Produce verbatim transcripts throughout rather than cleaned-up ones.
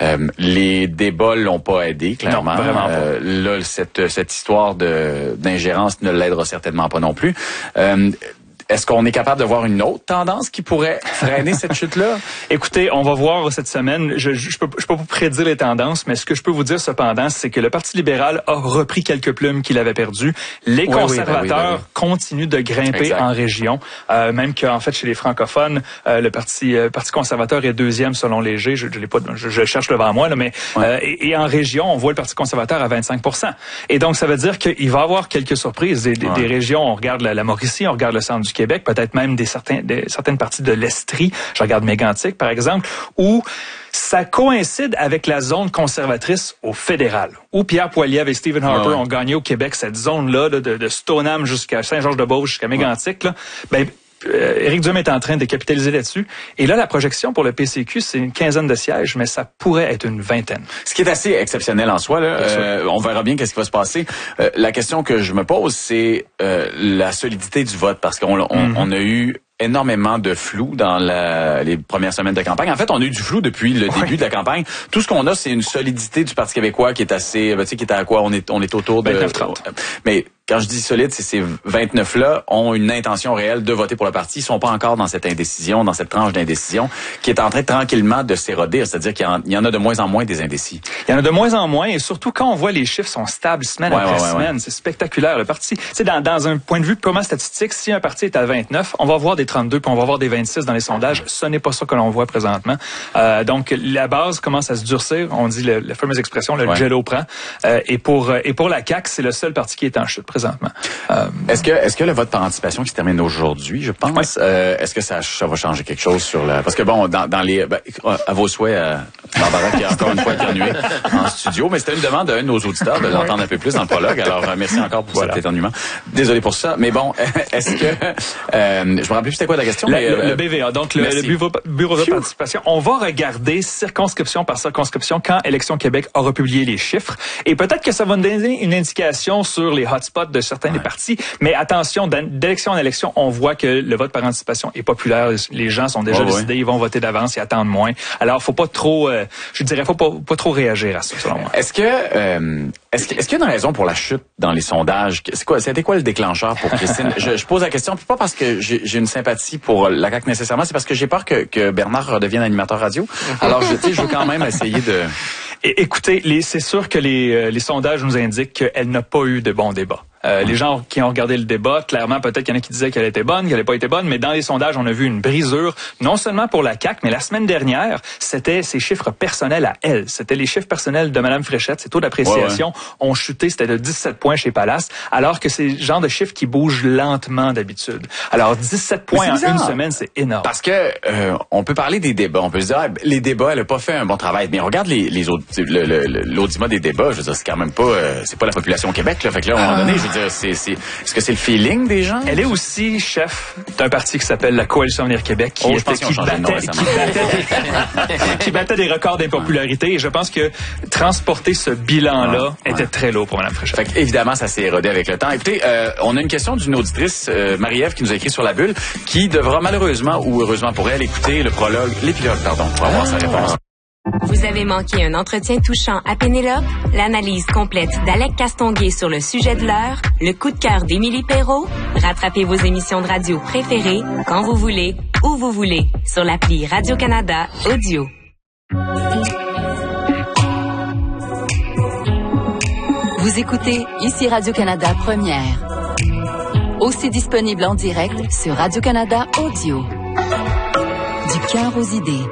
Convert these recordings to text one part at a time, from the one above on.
Euh, les débats l'ont pas aidé, clairement. Non, vraiment euh, pas. Là, cette, cette histoire de, d'ingérence ne l'aidera certainement pas non plus. Euh, Est-ce qu'on est capable de voir une autre tendance qui pourrait freiner cette chute-là? Écoutez, on va voir cette semaine. Je je, je peux je peux pas vous prédire les tendances, mais ce que je peux vous dire cependant, c'est que le Parti libéral a repris quelques plumes qu'il avait perdues. Les oui, conservateurs oui, ben oui, ben oui. continuent de grimper Exact. en région, euh, même qu'en fait chez les francophones, euh, le Parti euh, Parti conservateur est deuxième selon Léger. Je, je l'ai pas, je, je le cherche devant moi là, mais ouais. euh, et, et en région, on voit le Parti conservateur à vingt-cinq pour cent. Et donc ça veut dire qu'il va y avoir quelques surprises. Des, des, ouais. des régions, on regarde la, la Mauricie, on regarde le centre du Québec, peut-être même des certains, des, certaines parties de l'Estrie, je regarde Mégantic par exemple, où ça coïncide avec la zone conservatrice au fédéral, où Pierre Poilievre et Stephen Harper ouais, ouais. ont gagné au Québec cette zone-là là, de, de Stoneham jusqu'à Saint-Georges-de-Beauce, jusqu'à Mégantic. Ouais. Là, ben, Euh, Éric Duhem est en train de capitaliser là-dessus. Et là, la projection pour le P C Q, c'est une quinzaine de sièges, mais ça pourrait être une vingtaine. Ce qui est assez exceptionnel en soi, là, euh, on verra bien qu'est-ce qui va se passer. Euh, la question que je me pose, c'est euh, la solidité du vote, parce qu'on on, mm-hmm. on a eu énormément de flou dans la, les premières semaines de campagne. En fait, on a eu du flou depuis le oui. début de la campagne. Tout ce qu'on a, c'est une solidité du Parti québécois qui est assez, tu sais, qui est à quoi? On est, on est autour de... vingt-neuf trente. Mais quand je dis solide, c'est ces vingt-neuf-là ont une intention réelle de voter pour le parti. Ils sont pas encore dans cette indécision, dans cette tranche d'indécision qui est en train tranquillement de s'éroder. C'est-à-dire qu'il y en, il y en a de moins en moins des indécis. Il y en a de moins en moins, et surtout quand on voit les chiffres sont stables semaine ouais, après ouais, semaine. Ouais. C'est spectaculaire. Le parti, c'est dans, dans un point de vue purement statistique, si un parti est à vingt-neuf, on va voir des trente-deux, puis on va voir des vingt-six dans les sondages. Ce n'est pas ça que l'on voit présentement. Euh, donc, la base commence à se durcir. On dit le, la fameuse expression, le ouais. jello prend. Euh, et pour et pour la C A Q, c'est le seul parti qui est en chute présentement. Euh, est-ce que est-ce que le vote par anticipation qui se termine aujourd'hui, je pense, ouais. euh, est-ce que ça, ça va changer quelque chose sur la... Parce que bon, dans, dans les... Ben, à vos souhaits, euh, Barbara, qui a encore une fois éternué en studio, mais c'était une demande d'un de nos auditeurs de l'entendre un peu plus dans le prologue. Alors, euh, merci encore pour voilà. cet éternuement. Désolé pour ça. Mais bon, est-ce que... Euh, je me rappelle plus c'était quoi la question. La, mais, le, euh, le B V A, donc le, le bureau, bureau de participation. On va regarder circonscription par circonscription quand Élections Québec aura publié les chiffres. Et peut-être que ça va nous donner une indication sur les hotspots de certains ouais. des partis. Mais attention, d'élection en élection, on voit que le vote par anticipation est populaire. Les gens sont déjà oh, décidés, ouais. ils vont voter d'avance, ils attendent moins. Alors, faut pas trop, euh, je dirais, faut pas, pas trop réagir à ça, selon moi. Est-ce que, euh, est-ce que, est-ce qu'il y a une raison pour la chute dans les sondages? C'est quoi, c'était quoi le déclencheur pour Christine? je, je pose la question, pas parce que j'ai, j'ai une sympathie pour la C A Q nécessairement, c'est parce que j'ai peur que, que Bernard redevienne animateur radio. Alors, je, tu sais, je veux quand même essayer de... Et, écoutez, les, c'est sûr que les, les sondages nous indiquent qu'elle n'a pas eu de bons débats. Euh, les gens qui ont regardé le débat, clairement, peut-être qu'il y en a qui disaient qu'elle était bonne, qu'elle n'a pas été bonne, mais dans les sondages, on a vu une brisure, non seulement pour la C A Q, mais la semaine dernière, c'était ses chiffres personnels à elle. C'était les chiffres personnels de Mme Fréchette. Ses taux d'appréciation ouais, ouais. ont chuté, c'était de dix-sept points chez Palace, alors que c'est le genre de chiffres qui bougent lentement d'habitude. Alors, dix-sept points en une semaine, c'est énorme. Parce que euh, on peut parler des débats, on peut se dire, ah, les débats, elle a pas fait un bon travail, mais regarde les, les autres, le, le, le, l'audimat des débats, je veux dire, c'est quand même pas, euh, c'est pas la population au Québec, là. Fait que là, à un moment donné, je veux dire, c'est, c'est Est-ce que c'est le feeling des gens? Elle est aussi chef d'un parti qui s'appelle la Coalition Avenir Québec, qui, oh, était, qui, battait, qui, battait, qui battait des records d'impopularité. Et je pense que transporter ce bilan-là ouais, était ouais. très lourd pour Mme Fréchette. Fait évidemment, ça s'est érodé avec le temps. Écoutez, euh, on a une question d'une auditrice, euh, Marie-Ève, qui nous a écrit sur la bulle, qui devra malheureusement ou heureusement pour elle écouter le prologue, l'épilogue, pardon, pour avoir ah. sa réponse. Vous avez manqué un entretien touchant à Pénélope? L'analyse complète d'Alec Castonguay sur le sujet de l'heure? Le coup de cœur d'Émilie Perrault? Rattrapez vos émissions de radio préférées quand vous voulez, où vous voulez, sur l'appli Radio-Canada Audio. Vous écoutez ici Radio-Canada Première. Aussi disponible en direct sur Radio-Canada Audio. Du cœur aux idées.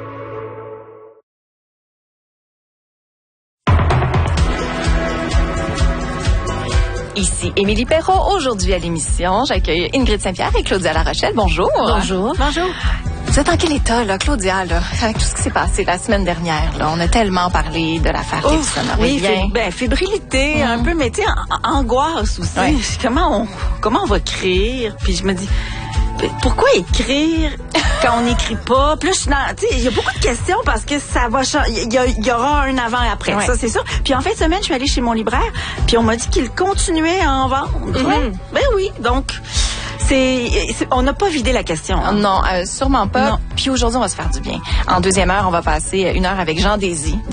Ici Émilie Perrault. Aujourd'hui à l'émission, j'accueille Ingrid Saint-Pierre et Claudia Larochelle. Bonjour. Bonjour. Bonjour. Vous êtes en quel état, là, Claudia, là, avec tout ce qui s'est passé la semaine dernière, là? On a tellement parlé de l'affaire Gibson. Oui, fé- ben, fébrilité, mmh. un peu, mais tu sais, angoisse aussi. Ouais. Comment on, comment on va écrire? Puis je me dis, pourquoi écrire quand on n'écrit pas? Puis là, tu sais, il y a beaucoup de questions parce que ça va changer. Il y, y aura un avant et après. Ouais. Ça, c'est sûr. Puis en fin de semaine, je suis allée chez mon libraire, puis on m'a dit qu'il continuait à en vendre. Mm-hmm. Ben oui, donc... C'est, c'est, on n'a pas vidé la question. Hein? Non, euh, sûrement pas. Non. Puis aujourd'hui, on va se faire du bien. En deuxième heure, on va passer une heure avec Jean Désy.